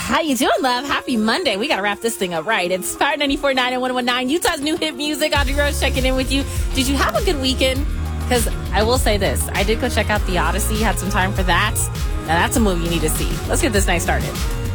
How you doing, love? Happy Monday. We got to wrap this thing up right. It's Power 94.9 and 101.9, Utah's new hit music. Audrey Rose checking in with you. Did you have a good weekend? Because I will say this. I did go check out The Odyssey. Had some time for that. Now, that's a movie you need to see. Let's get this night started.